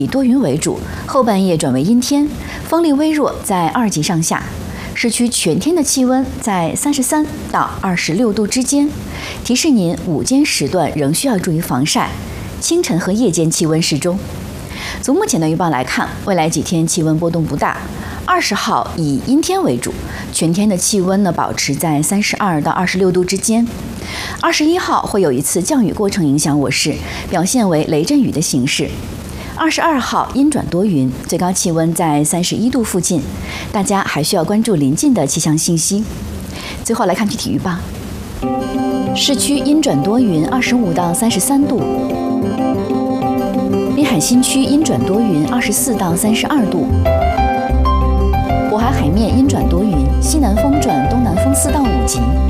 以多云为主，后半夜转为阴天，风力微弱，在2级上下。市区全天的气温在33到26度之间，提示您午间时段仍需要注意防晒，清晨和夜间气温适中。从目前的预报来看，未来几天气温波动不大。20号以阴天为主，全天的气温呢保持在32到26度之间。21号会有一次降雨过程影响我市，表现为雷阵雨的形式。22号阴转多云，最高气温在31度附近，大家还需要关注临近的气象信息。最后来看具体预报：市区阴转多云，25到33度；滨海新区阴转多云，24到32度；渤海海面阴转多云，西南风转东南风4到5级。